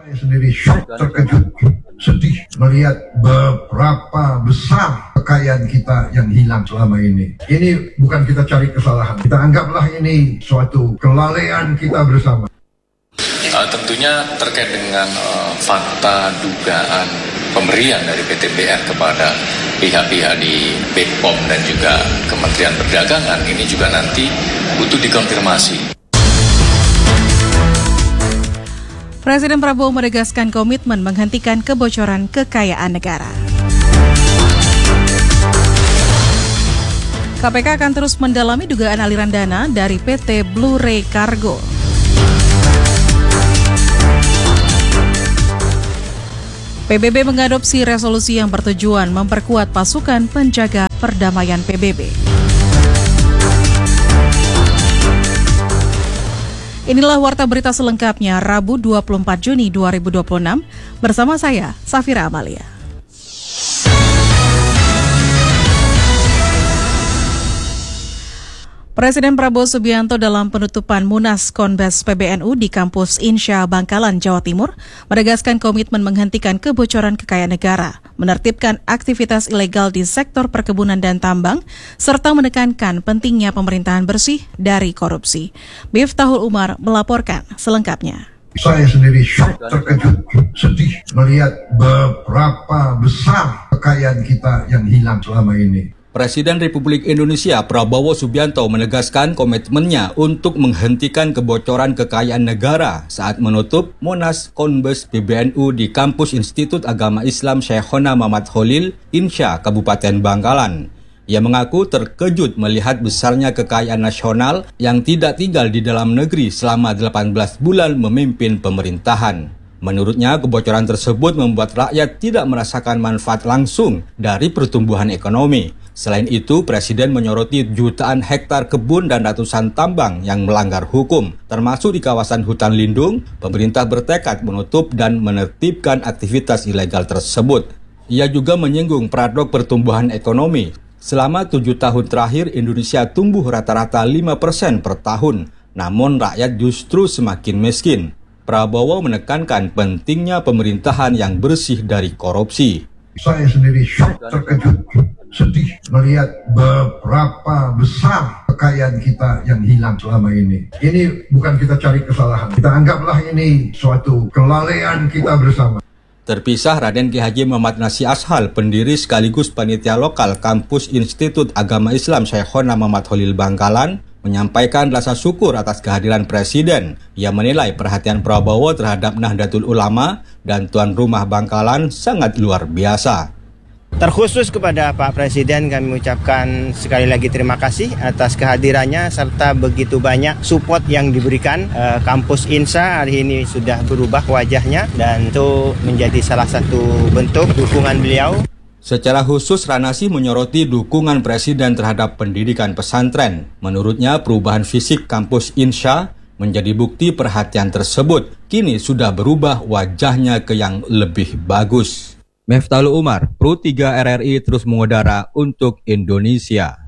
Saya sendiri shock, terkejut, sedih melihat beberapa besar kekayaan kita yang hilang selama ini. Ini bukan kita cari kesalahan. Kita anggaplah ini suatu kelalaian kita bersama. Tentunya terkait dengan fakta dugaan pemberian dari PT BR kepada pihak-pihak di BPOM dan juga Kementerian Perdagangan ini juga nanti butuh dikonfirmasi. Presiden Prabowo menegaskan komitmen menghentikan kebocoran kekayaan negara. KPK akan terus mendalami dugaan aliran dana dari PT Blue Ray Cargo. PBB mengadopsi resolusi yang bertujuan memperkuat pasukan penjaga perdamaian PBB. Inilah warta berita selengkapnya Rabu 24 Juni 2026 bersama saya, Safira Amalia. Presiden Prabowo Subianto dalam penutupan Munas Konbes PBNU di kampus Insya Bangkalan, Jawa Timur, menegaskan komitmen menghentikan kebocoran kekayaan negara, menertibkan aktivitas ilegal di sektor perkebunan dan tambang, serta menekankan pentingnya pemerintahan bersih dari korupsi. Miftahul Umar melaporkan selengkapnya. Saya sendiri shock, terkejut, sedih melihat beberapa besar kekayaan kita yang hilang selama ini. Presiden Republik Indonesia Prabowo Subianto menegaskan komitmennya untuk menghentikan kebocoran kekayaan negara saat menutup Munas Konbes PBNU di kampus Institut Agama Islam Syekhona Muhammad Khalil, Insya, Kabupaten Bangkalan. Ia mengaku terkejut melihat besarnya kekayaan nasional yang tidak tinggal di dalam negeri selama 18 bulan memimpin pemerintahan. Menurutnya, kebocoran tersebut membuat rakyat tidak merasakan manfaat langsung dari pertumbuhan ekonomi. Selain itu, Presiden menyoroti jutaan hektar kebun dan ratusan tambang yang melanggar hukum. Termasuk di kawasan hutan lindung, pemerintah bertekad menutup dan menertibkan aktivitas ilegal tersebut. Ia juga menyinggung paradok pertumbuhan ekonomi. Selama 7 tahun terakhir, Indonesia tumbuh rata-rata 5% per tahun, namun rakyat justru semakin miskin. Prabowo menekankan pentingnya pemerintahan yang bersih dari korupsi. Saya sendiri shock, terkejut, sedih melihat beberapa besar kekayaan kita yang hilang selama ini. Ini bukan kita cari kesalahan. Kita anggaplah ini suatu kelalaian kita bersama. Terpisah, Raden Ki Haji Muhammad Nasir Ashal, pendiri sekaligus panitia lokal kampus Institut Agama Islam Syekhona Muhammad Khalil Bangkalan, menyampaikan rasa syukur atas kehadiran Presiden. Ia menilai perhatian Prabowo terhadap Nahdlatul Ulama dan tuan rumah Bangkalan sangat luar biasa. Terkhusus kepada Pak Presiden kami mengucapkan sekali lagi terima kasih atas kehadirannya serta begitu banyak support yang diberikan. Kampus Insya hari ini sudah berubah wajahnya dan itu menjadi salah satu bentuk dukungan beliau. Secara khusus, Ranasi menyoroti dukungan Presiden terhadap pendidikan pesantren. Menurutnya, perubahan fisik kampus Insya menjadi bukti perhatian tersebut. Kini sudah berubah wajahnya ke yang lebih bagus. Miftahul Umar, Pro 3 RRI terus mengudara untuk Indonesia.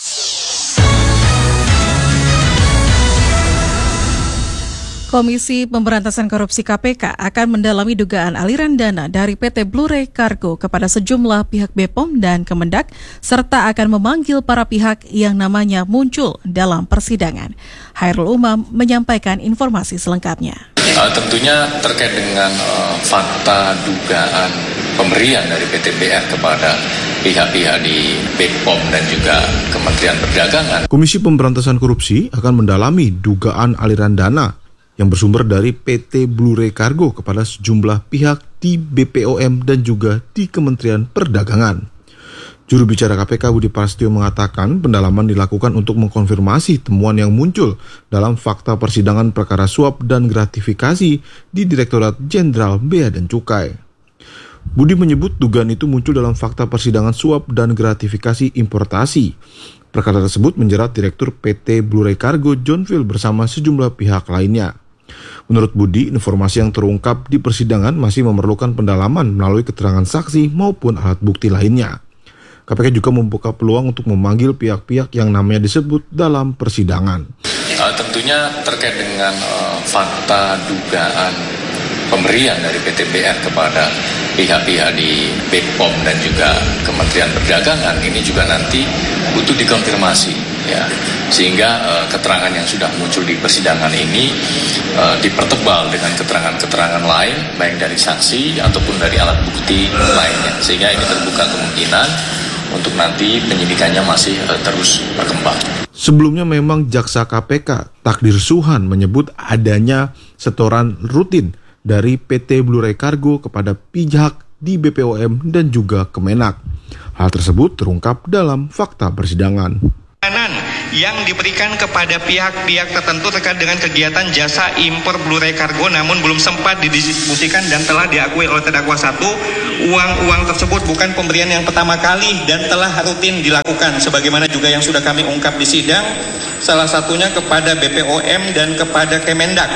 Komisi Pemberantasan Korupsi KPK akan mendalami dugaan aliran dana dari PT Blue Ray Cargo kepada sejumlah pihak BPOM dan Kemendak, serta akan memanggil para pihak yang namanya muncul dalam persidangan. Hairul Umam menyampaikan informasi selengkapnya. Tentunya terkait dengan fakta dugaan pemberian dari PT BR kepada pihak-pihak di BPOM dan juga Kementerian Perdagangan. Komisi Pemberantasan Korupsi akan mendalami dugaan aliran dana yang bersumber dari PT Blue Ray Cargo kepada sejumlah pihak di BPOM dan juga di Kementerian Perdagangan. Juru bicara KPK Budi Prasetyo mengatakan pendalaman dilakukan untuk mengkonfirmasi temuan yang muncul dalam fakta persidangan perkara suap dan gratifikasi di Direktorat Jenderal Bea dan Cukai. Budi menyebut dugaan itu muncul dalam fakta persidangan suap dan gratifikasi importasi. Perkara tersebut menjerat Direktur PT Blue Ray Cargo John Phil bersama sejumlah pihak lainnya. Menurut Budi, informasi yang terungkap di persidangan masih memerlukan pendalaman melalui keterangan saksi maupun alat bukti lainnya. KPK juga membuka peluang untuk memanggil pihak-pihak yang namanya disebut dalam persidangan. Tentunya terkait dengan fakta dugaan pemberian dari PTBR kepada pihak-pihak di BPOM dan juga Kementerian Perdagangan ini juga nanti butuh dikonfirmasi, ya, sehingga keterangan yang sudah muncul di persidangan ini dipertebal dengan keterangan-keterangan lain, baik dari saksi ataupun dari alat bukti lainnya, sehingga ini terbuka kemungkinan untuk nanti penyidikannya masih terus berkembang. Sebelumnya memang Jaksa KPK Takdir Suhan menyebut adanya setoran rutin dari PT Blue Ray Cargo kepada pihak di BPOM dan juga Kemenak. Hal tersebut terungkap dalam fakta persidangan. Yang diberikan kepada pihak-pihak tertentu terkait dengan kegiatan jasa impor Blue Ray Cargo namun belum sempat didistribusikan dan telah diakui oleh terdakwa 1, uang-uang tersebut bukan pemberian yang pertama kali dan telah rutin dilakukan sebagaimana juga yang sudah kami ungkap di sidang, salah satunya kepada BPOM dan kepada Kemendak.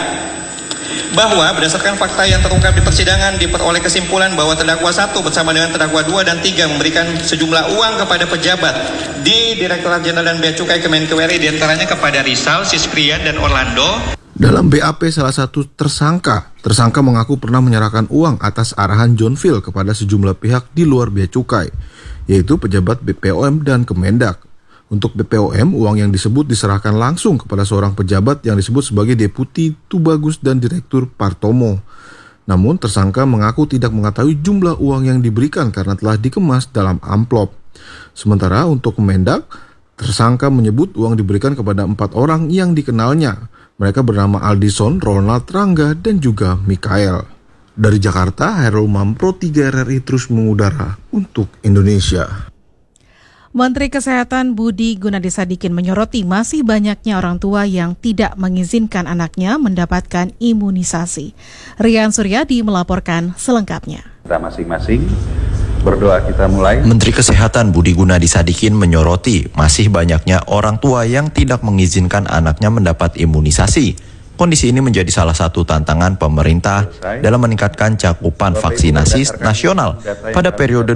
Bahwa berdasarkan fakta yang terungkap di persidangan diperoleh kesimpulan bahwa terdakwa 1 bersama dengan terdakwa 2 dan 3 memberikan sejumlah uang kepada pejabat di Direktorat Jenderal dan Bea Cukai Kemenkeu RI, diantaranya kepada Rizal, Sisprian, dan Orlando. Dalam BAP salah satu tersangka mengaku pernah menyerahkan uang atas arahan John Phil kepada sejumlah pihak di luar Bea Cukai, yaitu pejabat BPOM dan Kemendak. Untuk BPOM, uang yang disebut diserahkan langsung kepada seorang pejabat yang disebut sebagai Deputi Tubagus dan Direktur Partomo. Namun, tersangka mengaku tidak mengetahui jumlah uang yang diberikan karena telah dikemas dalam amplop. Sementara untuk Kemendak, tersangka menyebut uang diberikan kepada 4 orang yang dikenalnya. Mereka bernama Aldison, Ronald, Rangga, dan juga Mikael. Dari Jakarta, Hairul Umam, Pro 3 RRI terus mengudara untuk Indonesia. Menteri Kesehatan Budi Gunadisadikin menyoroti masih banyaknya orang tua yang tidak mengizinkan anaknya mendapatkan imunisasi. Rian Suryadi melaporkan selengkapnya. Kita masing-masing berdoa, kita mulai. Menteri Kesehatan Budi Gunadisadikin menyoroti masih banyaknya orang tua yang tidak mengizinkan anaknya mendapat imunisasi. Kondisi ini menjadi salah satu tantangan pemerintah dalam meningkatkan cakupan vaksinasi nasional pada periode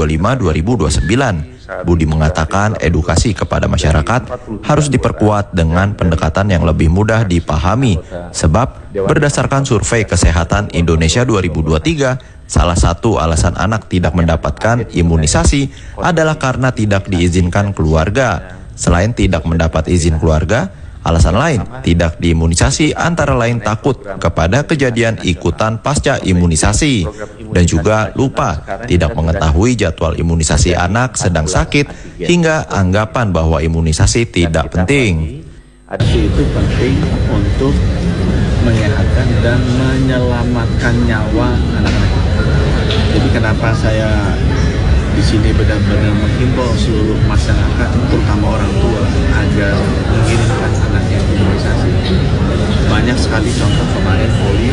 2025-2029. Budi mengatakan edukasi kepada masyarakat harus diperkuat dengan pendekatan yang lebih mudah dipahami, sebab berdasarkan survei Kesehatan Indonesia 2023, salah satu alasan anak tidak mendapatkan imunisasi adalah karena tidak diizinkan keluarga. Selain tidak mendapat izin keluarga, alasan lain tidak diimunisasi antara lain takut kepada kejadian ikutan pasca imunisasi dan juga lupa tidak mengetahui jadwal imunisasi anak sedang sakit hingga anggapan bahwa imunisasi tidak penting. Itu penting untuk menyehatkan dan menyelamatkan nyawa anak-anak kita. Jadi kenapa saya di sini benar-benar menghimbau seluruh masyarakat, terutama orang tua, agar mengirimkan anaknya imunisasi. Banyak sekali contoh kemarin polio,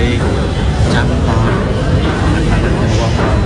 campak, anak-anak yang wafat.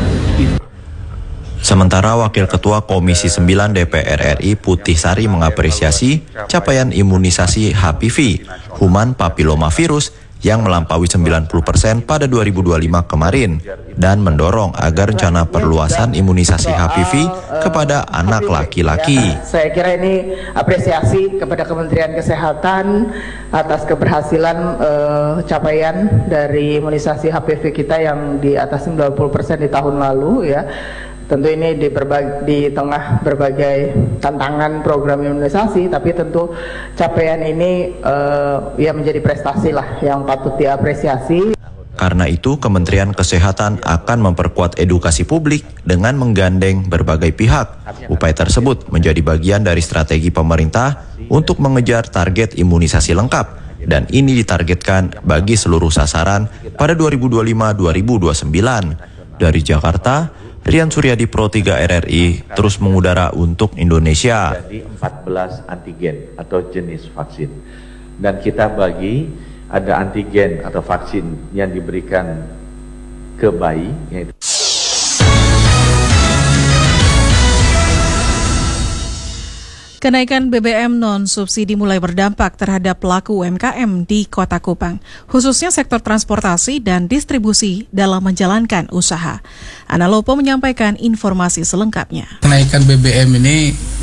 Sementara Wakil Ketua Komisi 9 DPR RI Putih Sari mengapresiasi capaian imunisasi HPV, human papillomavirus, yang melampaui 90% pada 2025 kemarin dan mendorong agar rencana perluasan imunisasi HPV kepada anak laki-laki. Saya kira ini apresiasi kepada Kementerian Kesehatan atas keberhasilan capaian dari imunisasi HPV kita yang di atas 90% di tahun lalu, ya. Tentu ini di tengah berbagai tantangan program imunisasi, tapi tentu capaian ini ya menjadi prestasi lah yang patut diapresiasi. Karena itu, Kementerian Kesehatan akan memperkuat edukasi publik dengan menggandeng berbagai pihak. Upaya tersebut menjadi bagian dari strategi pemerintah untuk mengejar target imunisasi lengkap, dan ini ditargetkan bagi seluruh sasaran pada 2025-2029. Dari Jakarta, Rian Suryadi, Pro 3 RRI, terus mengudara untuk Indonesia. Jadi 14 antigen atau jenis vaksin. Dan kita bagi ada antigen atau vaksin yang diberikan ke bayi, yaitu Kenaikan BBM non-subsidi mulai berdampak terhadap pelaku UMKM di Kota Kupang, khususnya sektor transportasi dan distribusi dalam menjalankan usaha. Ana Lopo menyampaikan informasi selengkapnya. Kenaikan BBM ini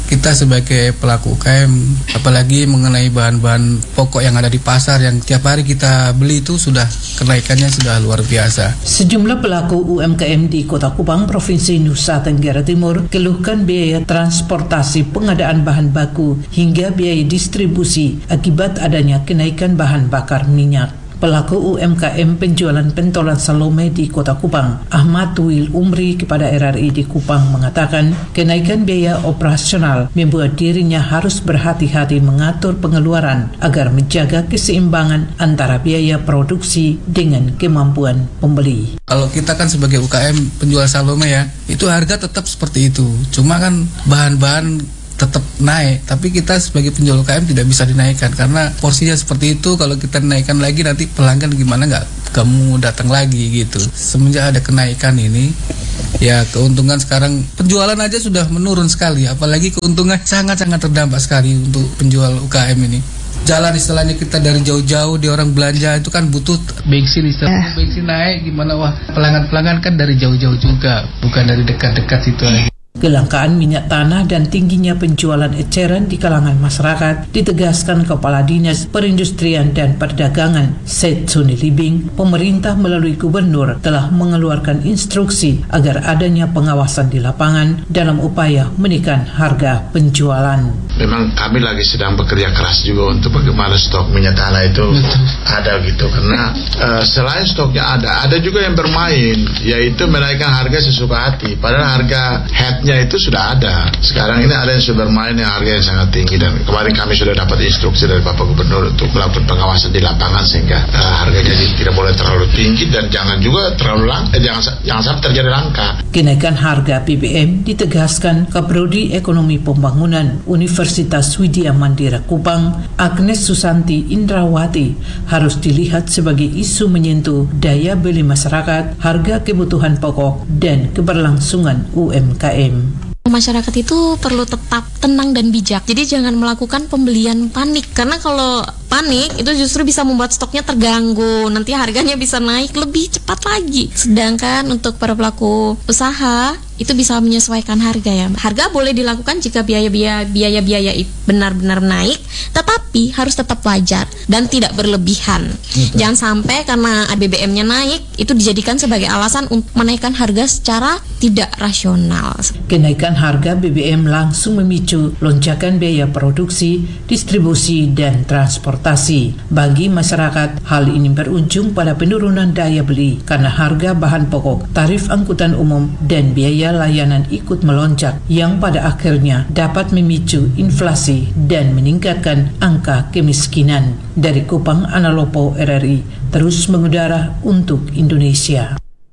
kita sebagai pelaku UKM, apalagi mengenai bahan-bahan pokok yang ada di pasar yang tiap hari kita beli itu sudah kenaikannya sudah luar biasa. Sejumlah pelaku UMKM di Kota Kupang, Provinsi Nusa Tenggara Timur keluhkan biaya transportasi pengadaan bahan baku hingga biaya distribusi akibat adanya kenaikan bahan bakar minyak. Pelaku UMKM penjualan pentolan Salome di Kota Kupang, Ahmad Wil Umri kepada RRI di Kupang mengatakan kenaikan biaya operasional membuat dirinya harus berhati-hati mengatur pengeluaran agar menjaga keseimbangan antara biaya produksi dengan kemampuan pembeli. Kalau kita kan sebagai UKM penjual Salome ya, itu harga tetap seperti itu. Cuma kan bahan-bahan tetap naik, tapi kita sebagai penjual UKM tidak bisa dinaikkan karena porsinya seperti itu. Kalau kita naikkan lagi nanti pelanggan gimana, nggak kamu datang lagi gitu. Semenjak ada kenaikan ini, ya keuntungan sekarang penjualan aja sudah menurun sekali, apalagi keuntungan sangat-sangat terdampak sekali untuk penjual UKM ini. Jalan istilahnya kita dari jauh-jauh, di orang belanja itu kan butuh bensin, istilahnya bensin naik gimana, wah pelanggan-pelanggan kan dari jauh-jauh juga, bukan dari dekat-dekat situ lagi. Kelangkaan minyak tanah dan tingginya penjualan eceran di kalangan masyarakat ditegaskan Kepala Dinas Perindustrian dan Perdagangan Said Suni Libing. Pemerintah melalui gubernur telah mengeluarkan instruksi agar adanya pengawasan di lapangan dalam upaya menekan harga penjualan. Memang kami lagi sedang bekerja keras juga untuk bagaimana stok minyak tanah itu ada gitu, karena selain stoknya ada juga yang bermain, yaitu menaikkan harga sesuka hati, padahal harga headnya itu sudah ada. Sekarang ini ada yang sudah bermain yang harga yang sangat tinggi, dan kemarin kami sudah dapat instruksi dari Bapak Gubernur untuk melakukan pengawasan di lapangan sehingga harganya tidak boleh terlalu tinggi dan jangan juga terlalu jangan sampai terjadi langka. Kenaikan harga BBM ditegaskan Kaprodi Ekonomi Pembangunan Universitas Widya Mandira Kupang, Agnes Susanti Indrawati, harus dilihat sebagai isu menyentuh daya beli masyarakat, harga kebutuhan pokok, dan keberlangsungan UMKM. Masyarakat itu perlu tetap tenang dan bijak. Jadi jangan melakukan pembelian panik, karena kalau panik itu justru bisa membuat stoknya terganggu, nanti harganya bisa naik lebih cepat lagi. Sedangkan untuk para pelaku usaha itu bisa menyesuaikan harga ya. Harga boleh dilakukan jika biaya benar-benar naik, tetapi harus tetap wajar dan tidak berlebihan. Jangan sampai karena BBM-nya naik itu dijadikan sebagai alasan untuk menaikkan harga secara tidak rasional. Kenaikan harga BBM langsung memicu lonjakan biaya produksi, distribusi, dan transportasi. Bagi masyarakat, hal ini berujung pada penurunan daya beli karena harga bahan pokok, tarif angkutan umum, dan biaya layanan ikut melonjak yang pada akhirnya dapat memicu inflasi dan meningkatkan angka kemiskinan. Dari Kupang, Analopo, RRI, terus mengudara untuk Indonesia.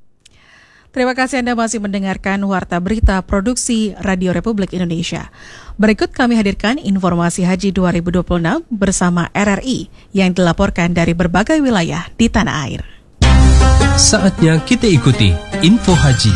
Terima kasih Anda masih mendengarkan Warta Berita Produksi Radio Republik Indonesia. Berikut kami hadirkan informasi Haji 2026 bersama RRI yang dilaporkan dari berbagai wilayah di tanah air. Saatnya kita ikuti Info Haji.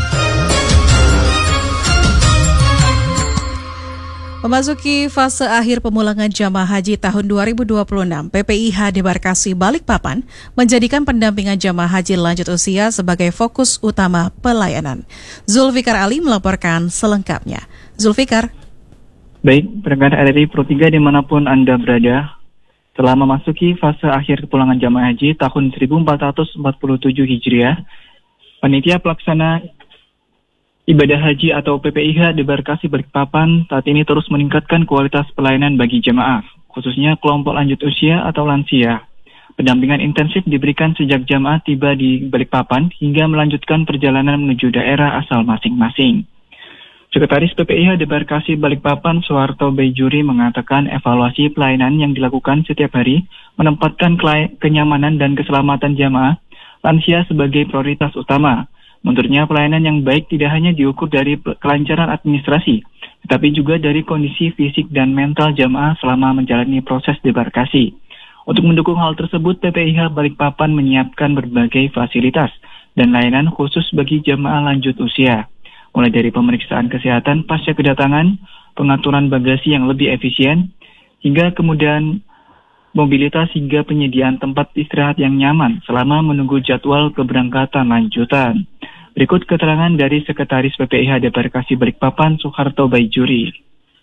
Memasuki fase akhir pemulangan jamaah haji tahun 2026, PPIH Debarkasi Balikpapan menjadikan pendampingan jamaah haji lanjut usia sebagai fokus utama pelayanan. Zulfikar Ali melaporkan selengkapnya. Zulfikar. Baik, pendengar RRI Pro 3 dimanapun Anda berada, telah memasuki fase akhir kepulangan jamaah haji tahun 1447 Hijriah, Panitia Pelaksana Ibadah Haji atau PPIH Debarkasi Balikpapan saat ini terus meningkatkan kualitas pelayanan bagi jemaah, khususnya kelompok lanjut usia atau lansia. Pendampingan intensif diberikan sejak jemaah tiba di Balikpapan hingga melanjutkan perjalanan menuju daerah asal masing-masing. Sekretaris PPIH Debarkasi Balikpapan Soeharto Bejuri mengatakan evaluasi pelayanan yang dilakukan setiap hari menempatkan kenyamanan dan keselamatan jemaah lansia sebagai prioritas utama. Menurutnya pelayanan yang baik tidak hanya diukur dari kelancaran administrasi, tetapi juga dari kondisi fisik dan mental jamaah selama menjalani proses debarkasi. Untuk mendukung hal tersebut, PPIH Balikpapan menyiapkan berbagai fasilitas dan layanan khusus bagi jamaah lanjut usia, mulai dari pemeriksaan kesehatan pasca kedatangan, pengaturan bagasi yang lebih efisien, hingga kemudian mobilitas hingga penyediaan tempat istirahat yang nyaman selama menunggu jadwal keberangkatan lanjutan. Berikut keterangan dari Sekretaris PPIH Debarkasi Balikpapan Soeharto Bejuri.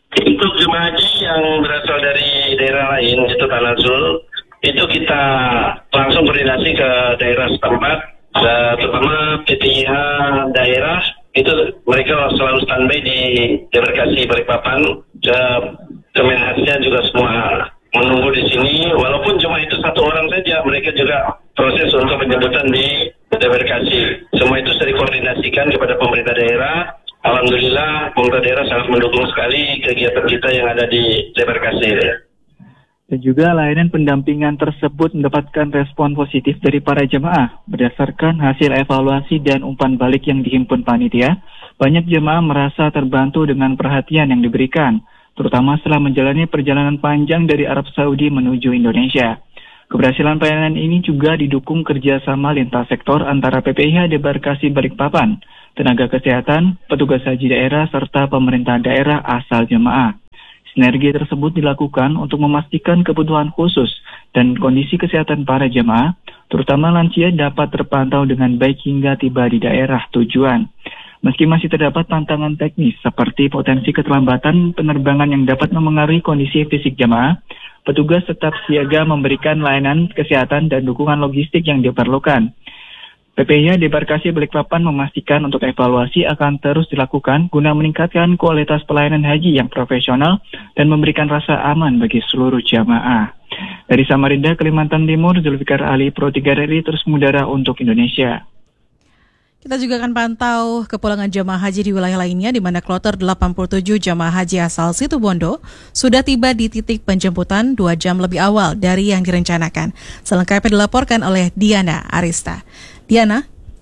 Untuk jemaah haji yang berasal dari daerah lain, itu Tanazul, itu kita langsung koordinasi ke daerah setempat, terutama PTIH daerah, itu mereka selalu standby di Debarkasi Balikpapan, Kemenhasnya juga semua menunggu di sini, walaupun cuma itu satu orang saja, mereka juga proses untuk penjemputan di Debarkasi. Semua itu sudah dikoordinasikan kepada pemerintah daerah. Alhamdulillah, pemerintah daerah sangat mendukung sekali kegiatan kita yang ada di Debarkasi. Dan juga layanan pendampingan tersebut mendapatkan respon positif dari para jemaah. Berdasarkan hasil evaluasi dan umpan balik yang dihimpun panitia, banyak jemaah merasa terbantu dengan perhatian yang diberikan, terutama setelah menjalani perjalanan panjang dari Arab Saudi menuju Indonesia. Keberhasilan pelayanan ini juga didukung kerjasama lintas sektor antara PPIH Debarkasi Balikpapan, tenaga kesehatan, petugas haji daerah, serta pemerintah daerah asal jemaah. Sinergi tersebut dilakukan untuk memastikan kebutuhan khusus dan kondisi kesehatan para jemaah, terutama lansia, dapat terpantau dengan baik hingga tiba di daerah tujuan. Meski masih terdapat tantangan teknis seperti potensi keterlambatan penerbangan yang dapat memengaruhi kondisi fisik jemaah, petugas tetap siaga memberikan layanan kesehatan dan dukungan logistik yang diperlukan. PPIH Debarkasi Balikpapan memastikan untuk evaluasi akan terus dilakukan guna meningkatkan kualitas pelayanan haji yang profesional dan memberikan rasa aman bagi seluruh jamaah. Dari Samarinda, Kalimantan Timur, Zulfikar Ali, Pro 3 RRI terus mengudara untuk Indonesia. Kita juga akan pantau kepulangan jamaah haji di wilayah lainnya, di mana kloter 87 jamaah haji asal Situbondo sudah tiba di titik penjemputan 2 jam lebih awal dari yang direncanakan. Selengkapnya dilaporkan oleh Diana Arista. Diana?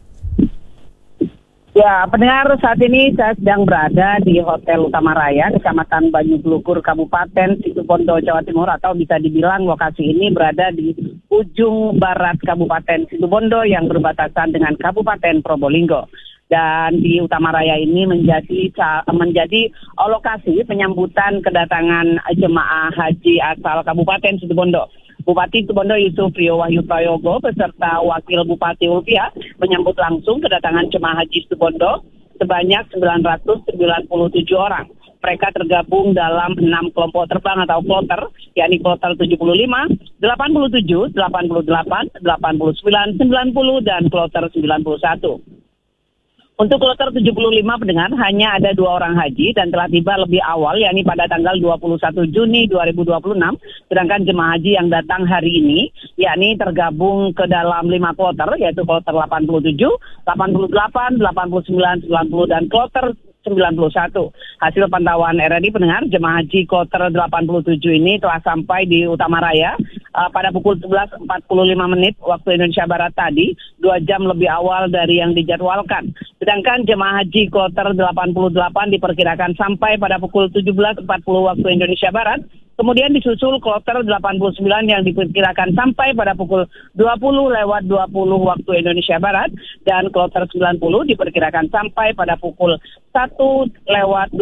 Ya, pendengar, saat ini saya sedang berada di Hotel Utama Raya, Kecamatan Banyuglukur, Kabupaten Situbondo, Jawa Timur, atau bisa dibilang lokasi ini berada di ujung barat Kabupaten Situbondo yang berbatasan dengan Kabupaten Probolinggo. Dan di Utama Raya ini menjadi lokasi penyambutan kedatangan jemaah haji asal Kabupaten Situbondo. Bupati Situbondo Yusuf Rio Wahyu Prayogo beserta Wakil Bupati Ulpia menyambut langsung kedatangan jemaah haji Situbondo sebanyak 997 orang. Mereka tergabung dalam 6 kelompok terbang atau kloter, yakni kloter 75, 87, 88, 89, 90, dan kloter 91. Untuk kloter 75 pendengar hanya ada 2 orang haji dan telah tiba lebih awal, yakni pada tanggal 21 Juni 2026. Sedangkan jemaah haji yang datang hari ini, yakni tergabung ke dalam 5 kloter, yaitu kloter 87, 88, 89, 90, dan kloter 91. Hasil pantauan RRI pendengar, jemaah haji kloter 87 ini telah sampai di Utama Raya pada pukul 11.45 waktu Indonesia Barat tadi, 2 jam lebih awal dari yang dijadwalkan. Sedangkan jemaah haji kloter 88 diperkirakan sampai pada pukul 17.40 waktu Indonesia Barat. Kemudian disusul kloter 89 yang diperkirakan sampai pada pukul 20.20 waktu Indonesia Barat, dan kloter 90 diperkirakan sampai pada pukul 1.25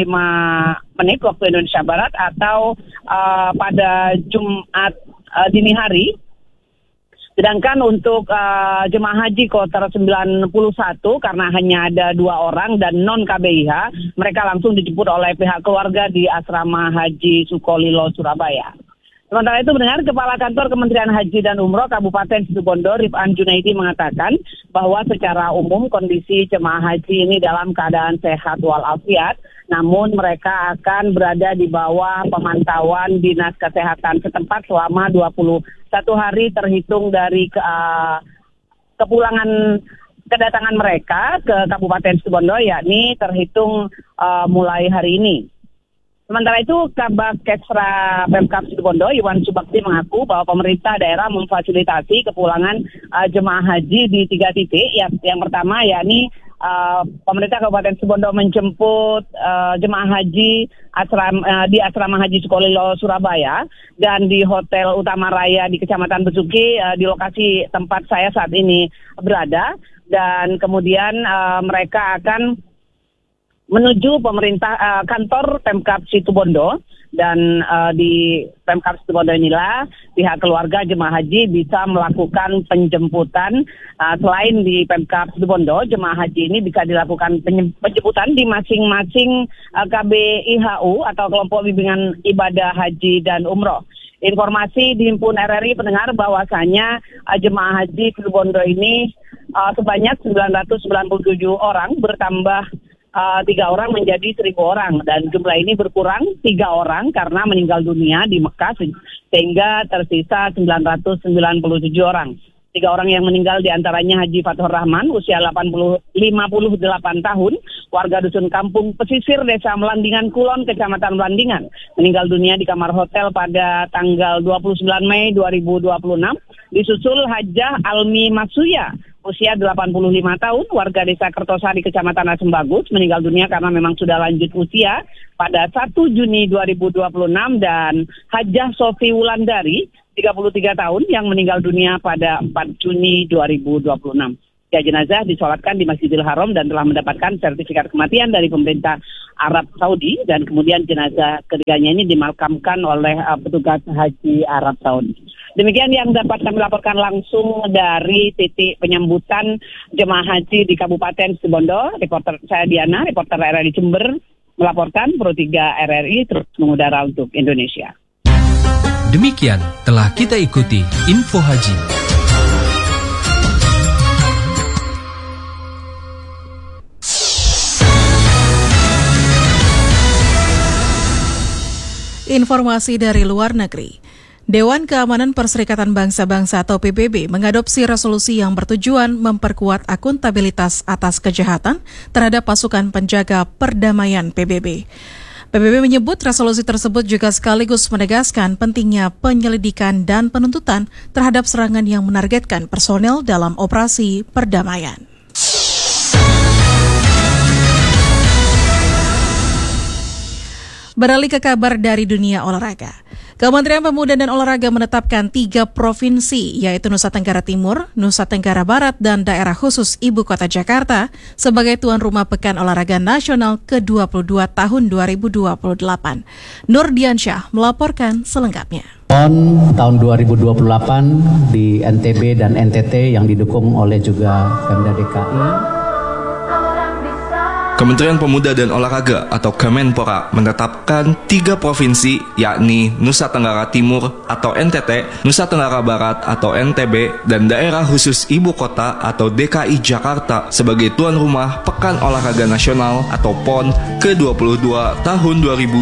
waktu Indonesia Barat atau pada Jumat dini hari. Sedangkan untuk jemaah haji kloter 91 karena hanya ada 2 orang dan non KBIH, mereka langsung dijemput oleh pihak keluarga di Asrama Haji Sukolilo, Surabaya. Sementara itu mendengar Kepala Kantor Kementerian Haji dan Umroh Kabupaten Situbondo Rifan Junaidi mengatakan bahwa secara umum kondisi jemaah haji ini dalam keadaan sehat walafiat, namun mereka akan berada di bawah pemantauan Dinas Kesehatan setempat selama 21 hari terhitung dari kedatangan mereka ke Kabupaten Situbondo, yakni terhitung mulai hari ini. Sementara itu, Kabak Kesra Pemkab Situbondo, Iwan Subakti mengaku bahwa pemerintah daerah memfasilitasi kepulangan jemaah haji di 3 titik. Yang pertama, yakni pemerintah Kabupaten Situbondo menjemput jemaah haji di Asrama Haji Sukolilo, Surabaya, dan di Hotel Utama Raya di Kecamatan Besuki, di lokasi tempat saya saat ini berada. Dan kemudian mereka akan menuju kantor Pemkab Situbondo. Dan di Pemkab Situbondo inilah pihak keluarga jemaah haji bisa melakukan penjemputan. Selain di Pemkab Situbondo, jemaah haji ini bisa dilakukan penjemputan di masing-masing KBIHU atau Kelompok Bimbingan Ibadah Haji dan Umroh. Informasi dihimpun RRI pendengar bahwasanya jemaah haji Situbondo ini sebanyak 997 orang, bertambah 3 orang menjadi 1.000 orang, dan jumlah ini berkurang 3 orang karena meninggal dunia di Mekah sehingga tersisa 997 orang. 3 orang yang meninggal diantaranya Haji Fathur Rahman, usia 58 tahun, warga dusun kampung pesisir Desa Melandingan Kulon, Kecamatan Melandingan, meninggal dunia di kamar hotel pada tanggal 29 Mei 2026. Disusul Hajah Almi Masuya, usia 85 tahun, warga Desa Kertosari, Kecamatan Asem Bagus, meninggal dunia karena memang sudah lanjut usia pada 1 Juni 2026, dan Hajah Sofi Wulandari, 33 tahun, yang meninggal dunia pada 4 Juni 2026. Jenazah disolatkan di Masjidil Haram dan telah mendapatkan sertifikat kematian dari pemerintah Arab Saudi, dan kemudian jenazah ketiganya ini dimakamkan oleh petugas haji Arab Saudi. Demikian yang dapat kami laporkan langsung dari titik penyambutan jemaah haji di Kabupaten Situbondo. Reporter saya Diana, reporter RRI Jember, melaporkan Pro 3 RRI terus mengudara untuk Indonesia. Demikian telah kita ikuti Info Haji. Informasi dari luar negeri. Dewan Keamanan Perserikatan Bangsa-Bangsa atau PBB mengadopsi resolusi yang bertujuan memperkuat akuntabilitas atas kejahatan terhadap pasukan penjaga perdamaian PBB. PBB menyebut resolusi tersebut juga sekaligus menegaskan pentingnya penyelidikan dan penuntutan terhadap serangan yang menargetkan personel dalam operasi perdamaian. Beralih ke kabar dari dunia olahraga. Kementerian Pemuda dan Olahraga menetapkan 3 provinsi, yaitu Nusa Tenggara Timur, Nusa Tenggara Barat, dan daerah khusus Ibu Kota Jakarta sebagai tuan rumah Pekan Olahraga Nasional ke-22 tahun 2028. Nur Diansyah melaporkan selengkapnya. PON tahun 2028 di NTB dan NTT yang didukung oleh juga Pemda DKI. Kementerian Pemuda dan Olahraga atau Kemenpora menetapkan 3 provinsi, yakni Nusa Tenggara Timur atau NTT, Nusa Tenggara Barat atau NTB, dan daerah khusus Ibu Kota atau DKI Jakarta sebagai tuan rumah Pekan Olahraga Nasional atau PON ke-22 tahun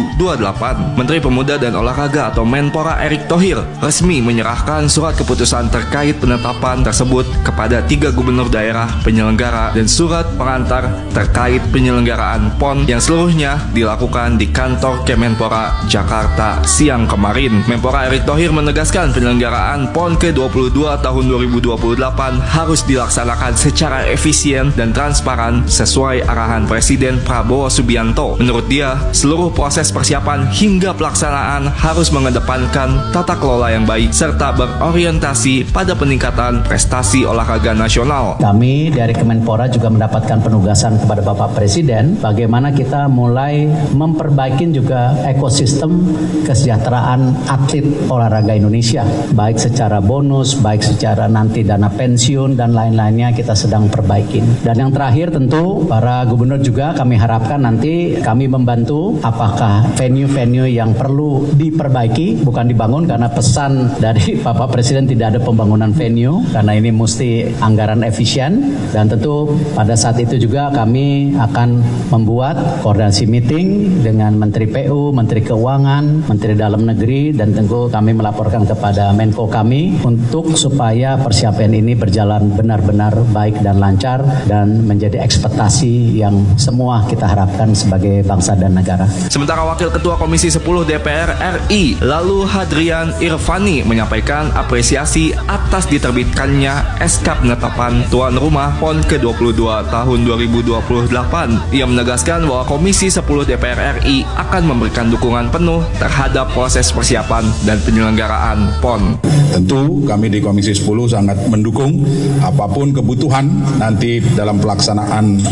2028. Menteri Pemuda dan Olahraga atau Menpora Erick Thohir resmi menyerahkan surat keputusan terkait penetapan tersebut kepada 3 gubernur daerah penyelenggara dan surat pengantar terkait penyelenggaraan PON yang seluruhnya dilakukan di kantor Kemenpora Jakarta siang kemarin. Menpora Erick Thohir menegaskan penyelenggaraan PON ke-22 tahun 2028 harus dilaksanakan secara efisien dan transparan sesuai arahan Presiden Prabowo Subianto. Menurut dia, seluruh proses persiapan hingga pelaksanaan harus mengedepankan tata kelola yang baik serta berorientasi pada peningkatan prestasi olahraga nasional. Kami dari Kemenpora juga mendapatkan penugasan kepada Bapak Presiden bagaimana kita mulai memperbaiki juga ekosistem kesejahteraan atlet olahraga Indonesia, baik secara bonus, baik secara nanti dana pensiun dan lain-lainnya kita sedang perbaikin. Dan yang terakhir tentu para gubernur juga kami harapkan nanti kami membantu apakah venue-venue yang perlu diperbaiki, bukan dibangun, karena pesan dari Bapak Presiden tidak ada pembangunan venue karena ini mesti anggaran efisien. Dan tentu pada saat itu juga kami akan membuat koordinasi meeting dengan Menteri PU, Menteri Keuangan, Menteri Dalam Negeri, dan tentu kami melaporkan kepada Menko kami untuk supaya persiapan ini berjalan benar-benar baik dan lancar dan menjadi ekspektasi yang semua kita harapkan sebagai bangsa dan negara. Sementara Wakil Ketua Komisi 10 DPR RI, lalu Hadrian Irvani, menyampaikan apresiasi atas diterbitkannya SK penetapan tuan rumah PON ke-22 tahun 2028. Ia menegaskan bahwa Komisi 10 DPR RI akan memberikan dukungan penuh terhadap proses persiapan dan penyelenggaraan PON. Tentu kami di Komisi 10 sangat mendukung apapun kebutuhan nanti dalam pelaksanaan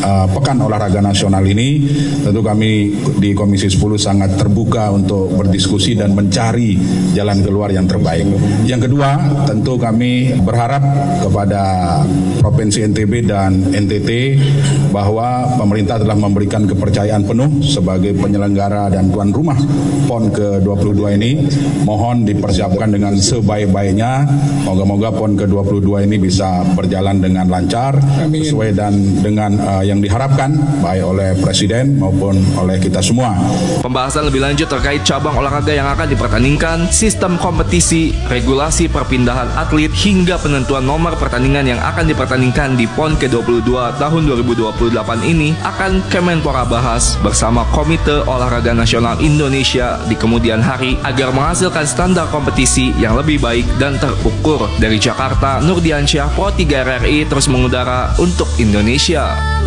Pekan Olahraga Nasional ini, tentu kami di Komisi 10 sangat terbuka untuk berdiskusi dan mencari jalan keluar yang terbaik. Yang kedua, tentu kami berharap kepada Provinsi NTB dan NTT bahwa pemerintah telah memberikan kepercayaan penuh sebagai penyelenggara dan tuan rumah PON ke-22 ini. Mohon dipersiapkan dengan sebaik-baiknya. Moga-moga PON ke-22 ini bisa berjalan dengan lancar, sesuai dan dengan yang diharapkan baik oleh Presiden maupun oleh kita semua. Pembahasan lebih lanjut terkait cabang olahraga yang akan dipertandingkan, sistem kompetisi, regulasi perpindahan atlet, hingga penentuan nomor pertandingan yang akan dipertandingkan di PON ke-22 tahun 2028 ini akan Kemenpora bahas bersama Komite Olahraga Nasional Indonesia di kemudian hari agar menghasilkan standar kompetisi yang lebih baik dan terukur. Dari Jakarta, Nurdiansyah, Pro 3 RRI terus mengudara untuk Indonesia.